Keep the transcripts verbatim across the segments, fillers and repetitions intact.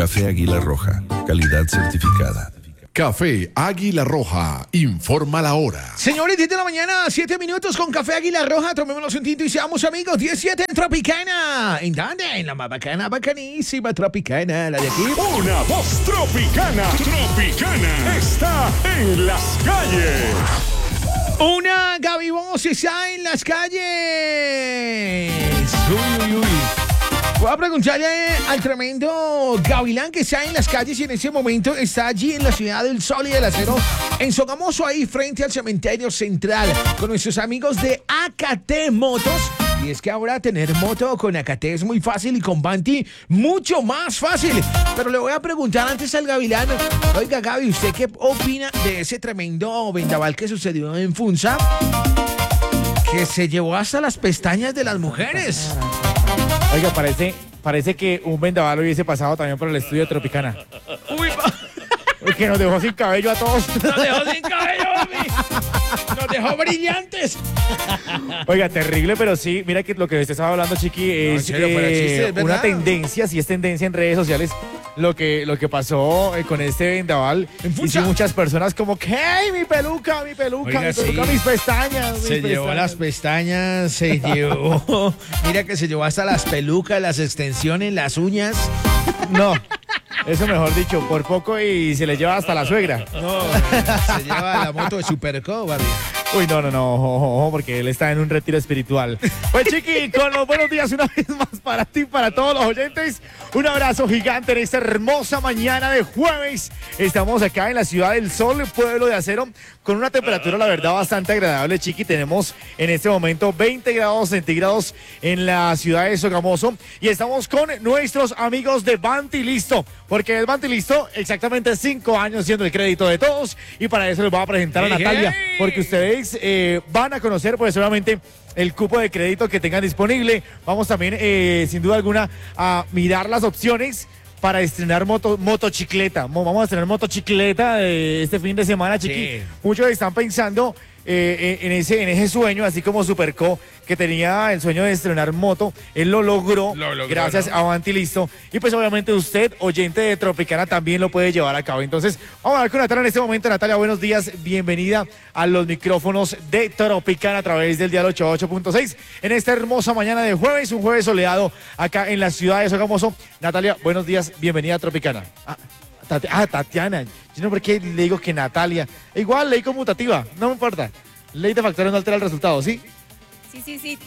Café Águila Roja, calidad certificada. Café Águila Roja, informa la hora. Señores, diez de la mañana, siete minutos con Café Águila Roja. Tomémonos un tinto y seamos amigos. diecisiete en Tropicana. ¿En dónde? En la más bacana, bacanísima Tropicana, la de aquí. Una voz tropicana, tropicana, está en las calles. Una Gaby Voz está en las calles. Uy, uy, uy. Voy a preguntarle al tremendo Gavilán que está en las calles y en ese momento está allí en la ciudad del Sol y del Acero, en Sogamoso, ahí frente al cementerio central, con nuestros amigos de A K T Motos. Y es que ahora tener moto con A K T es muy fácil y con Vanti mucho más fácil. Pero le voy a preguntar antes al Gavilán, oiga Gaby, ¿usted qué opina de ese tremendo vendaval que sucedió en Funza? Que se llevó hasta las pestañas de las mujeres. Oiga, parece, parece que un vendaval hubiese pasado también por el estudio de Tropicana. Uy, pa- Que nos dejó sin cabello a todos. Nos dejó sin cabello, mami. Nos dejó brillantes. Oiga, terrible, pero sí, mira que lo que usted estaba hablando, Chiqui, es en serio, fuera de chiste, eh, es verdad. una tendencia, sí es tendencia en redes sociales, lo que, lo que pasó eh, con este vendaval. En Y Funza. sí, muchas personas como que, ¡hey, mi peluca, mi peluca, Oiga, mi peluca, sí. mis pestañas! mis Se llevó pestañas"? las pestañas, se llevó. Mira que se llevó hasta las pelucas, las extensiones, las uñas. No, eso mejor dicho, por poco y se le lleva hasta la suegra. No, se lleva la moto de Superco, Barry. Uy, no, no, no, ojo, ojo, porque él está en un retiro espiritual. Pues, Chiqui, con los buenos días una vez más para ti, para todos los oyentes. Un abrazo gigante en esta hermosa mañana de jueves. Estamos acá en la Ciudad del Sol, Pueblo de Acero, con una temperatura, la verdad, bastante agradable, Chiqui. Tenemos en este momento veinte grados centígrados en la ciudad de Sogamoso. Y estamos con nuestros amigos de Vanti Listo, porque el Vanti Listo, exactamente cinco años siendo el crédito de todos. Y para eso les voy a presentar a Hey, Natalia, hey. porque ustedes eh, van a conocer, pues, seguramente el cupo de crédito que tengan disponible. Vamos también, eh, sin duda alguna, a mirar las opciones para estrenar moto, motocicleta. Mo- Vamos a estrenar motocicleta eh, este fin de semana, Chiqui. Sí. Muchos están pensando eh, en, ese, en ese sueño, así como Superco, que tenía el sueño de estrenar moto. Él lo logró, Lo logró, gracias ¿no? a Vanti Listo. Y pues obviamente usted, oyente de Tropicana, también lo puede llevar a cabo. Entonces, vamos a hablar con Natalia en este momento. Natalia, buenos días. Bienvenida a los micrófonos de Tropicana a través del dial ochenta y ocho punto seis. En esta hermosa mañana de jueves, un jueves soleado acá en la ciudad de Sogamoso. Natalia, buenos días. Bienvenida a Tropicana. Ah, Tati- ah, Tatiana. Yo no sé por qué le digo que Natalia. Igual, ley conmutativa. No me importa. Ley de factores no altera el resultado, ¿sí? Sí, sí, sí,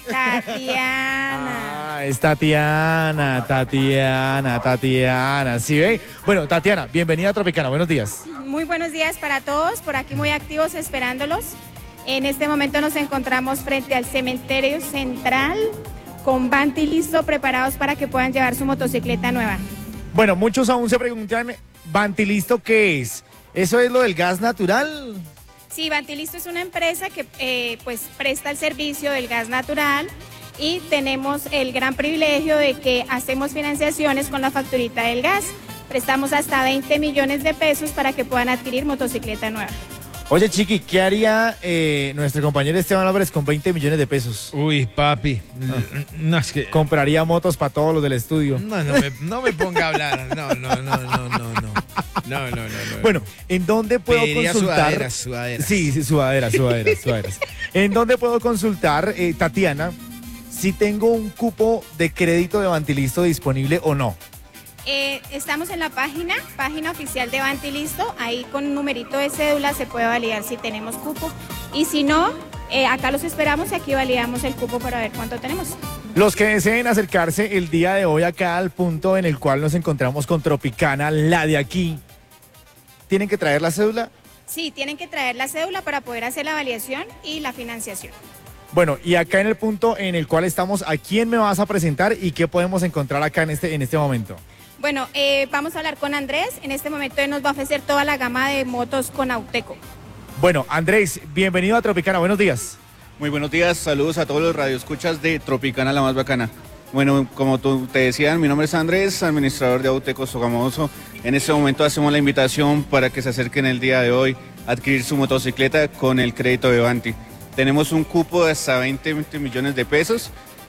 Tatiana. Ah, es Tatiana, Tatiana, Tatiana. ¿Sí ve? Bueno, Tatiana, bienvenida a Tropicana. Buenos días. Muy buenos días para todos, por aquí muy activos esperándolos. En este momento nos encontramos frente al cementerio central con Vanti Listo, preparados para que puedan llevar su motocicleta nueva. Bueno, muchos aún se preguntan, Vanti Listo, ¿qué es? ¿Eso es lo del gas natural? Sí, Vanti Listo es una empresa que eh, pues presta el servicio del gas natural y tenemos el gran privilegio de que hacemos financiaciones con la facturita del gas. Prestamos hasta veinte millones de pesos para que puedan adquirir motocicleta nueva. Oye, Chiqui, ¿qué haría eh, nuestro compañero Esteban Álvarez con veinte millones de pesos? Uy, papi. No, es que... Compraría motos para todos los del estudio. No, no me, no me ponga a hablar. No, no, no, no, no, no. No, no, no, no. Bueno, ¿en dónde puedo Pediría consultar? sudaderas, sudaderas. Sí, sí, sudaderas, sudaderas, sudaderas. ¿En dónde puedo consultar, eh, Tatiana, si tengo un cupo de crédito de Vanti Listo disponible o no? Eh, estamos en la página, página oficial de Vanti Listo, ahí con un numerito de cédula se puede validar si tenemos cupo y si no, eh, acá los esperamos y aquí validamos el cupo para ver cuánto tenemos. Los que deseen acercarse el día de hoy acá al punto en el cual nos encontramos con Tropicana, la de aquí, ¿tienen que traer la cédula? Sí, tienen que traer la cédula para poder hacer la validación y la financiación. Bueno, y acá en el punto en el cual estamos, ¿a quién me vas a presentar y qué podemos encontrar acá en este, en este momento? Bueno, eh, vamos a hablar con Andrés, en este momento él nos va a ofrecer toda la gama de motos con Auteco. Bueno, Andrés, bienvenido a Tropicana, buenos días. Muy buenos días, saludos a todos los radioescuchas de Tropicana, la más bacana. Bueno, como tú, te decían, mi nombre es Andrés, administrador de Auteco Sogamoso. En este momento hacemos la invitación para que se acerquen el día de hoy a adquirir su motocicleta con el crédito de Vanti. Tenemos un cupo de hasta veinte millones de pesos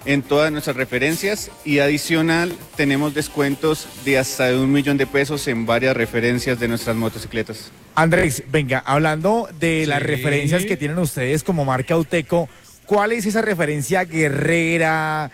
en todas nuestras referencias y adicional tenemos descuentos de hasta de un millón de pesos en varias referencias de nuestras motocicletas. Andrés, venga, hablando de sí. las referencias que tienen ustedes como marca Auteco, ¿cuál es esa referencia guerrera,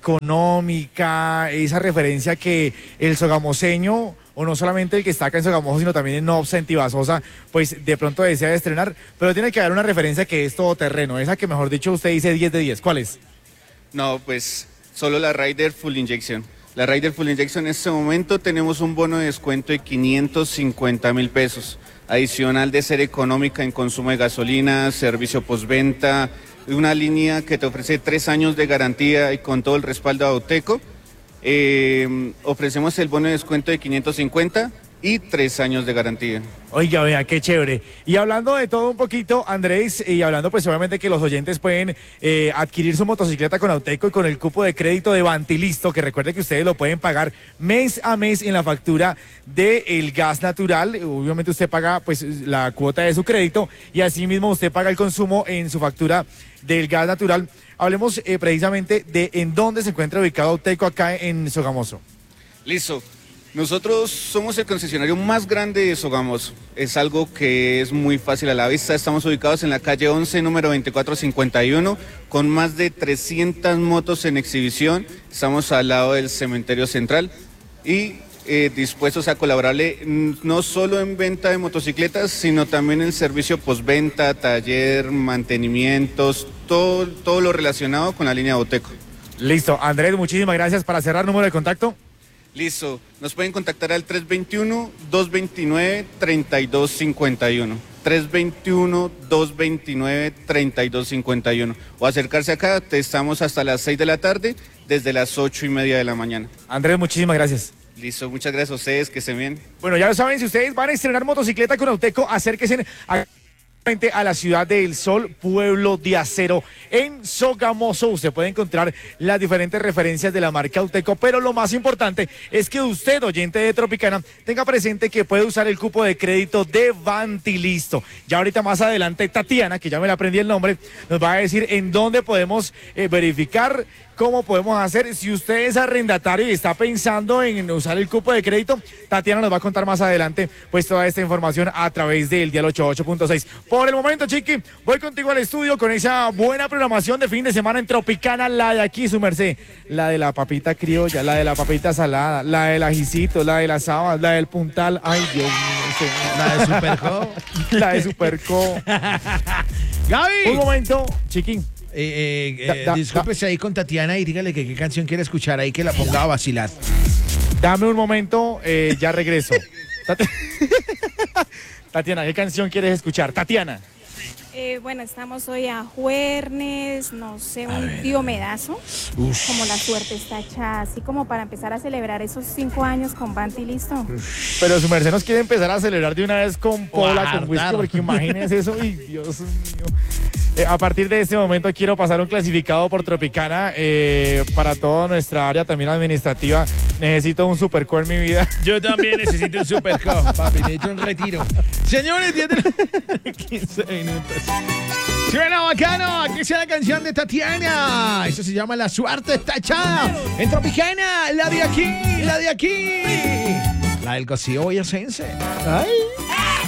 económica, esa referencia que el sogamoseño, o no solamente el que está acá en Sogamoso, sino también en Nopsa, en Tibasosa, pues de pronto desea estrenar, pero tiene que haber una referencia que es todoterreno, esa que mejor dicho usted dice diez de diez, ¿cuál es? No, pues solo la Rider Full Injection. La Rider Full Injection en este momento tenemos un bono de descuento de quinientos cincuenta mil pesos, adicional de ser económica en consumo de gasolina, servicio postventa, una línea que te ofrece tres años de garantía y con todo el respaldo de Auteco. Eh, ofrecemos el bono de descuento de quinientos cincuenta y tres años de garantía. Oiga, vea, qué chévere. Y hablando de todo un poquito, Andrés, y hablando pues obviamente que los oyentes pueden eh, adquirir su motocicleta con Auteco y con el cupo de crédito de Bantilisto, que recuerde que ustedes lo pueden pagar mes a mes en la factura del gas natural. Obviamente usted paga pues la cuota de su crédito y asimismo usted paga el consumo en su factura del gas natural. Hablemos eh, precisamente de en dónde se encuentra ubicado Auteco acá en Sogamoso. Listo. Nosotros somos el concesionario más grande de Sogamoso. Es algo que es muy fácil a la vista. Estamos ubicados en la calle once, número veinticuatro cincuenta y uno, con más de trescientas motos en exhibición. Estamos al lado del cementerio central y eh, dispuestos a colaborarle no solo en venta de motocicletas, sino también en servicio postventa, taller, mantenimientos, todo, todo lo relacionado con la línea Auteco. Listo, Andrés, muchísimas gracias. Para cerrar, número de contacto. Listo, nos pueden contactar al tres dos uno, dos dos nueve, tres dos cinco uno, tres dos uno, dos dos nueve, tres dos cinco uno, o acercarse acá, te estamos hasta las seis de la tarde, desde las ocho y media de la mañana. Andrés, muchísimas gracias. Listo, muchas gracias a ustedes, que estén bien. Bueno, ya lo saben, si ustedes van a estrenar motocicleta con Auteco, acérquense a... a la ciudad del Sol, Pueblo de Acero, en Sogamoso. Usted puede encontrar las diferentes referencias de la marca Auteco, pero lo más importante es que usted, oyente de Tropicana, tenga presente que puede usar el cupo de crédito de Bantilisto. Ya ahorita más adelante Tatiana, que ya me le aprendí el nombre, nos va a decir en dónde podemos eh, verificar cómo podemos hacer. Si usted es arrendatario y está pensando en usar el cupo de crédito, Tatiana nos va a contar más adelante pues toda esta información a través del Dial ochenta y ocho punto seis. Por el momento, Chiqui, voy contigo al estudio con esa buena programación de fin de semana en Tropicana, la de aquí, su merced, la de la papita criolla, la de la papita salada, la del ajicito, la de las habas, la del puntal, ay Dios mío, la de Superco, la de Superco. Gaby, un momento, Chiqui. Eh, eh, Da, eh, da, discúlpese da. ahí con Tatiana y dígale que qué canción quiere escuchar ahí, que la ponga a vacilar. Dame un momento, eh, ya regreso. Tat- Tatiana, ¿qué canción quieres escuchar? Tatiana. Eh, bueno, estamos hoy a Juernes, no sé, un ver, diomedazo. Uf. Como la suerte está hecha, así como para empezar a celebrar esos cinco años con Bantilisto. Pero su merced nos quiere empezar a celebrar de una vez con pola, Guardar. con whisky, porque imagínense eso. Ay, Dios mío. Eh, a partir de este momento quiero pasar un clasificado por Tropicana eh, para toda nuestra área también administrativa. Necesito un superco en mi vida. Yo también necesito un Superco, papi, necesito un retiro. Señores, diez de la- quince minutos. Suena bacano, aquí está la canción de Tatiana. Eso se llama La Suerte Está Echada. En Tropicana, la de aquí, la de aquí. La del Cosío Boyacense. Ay.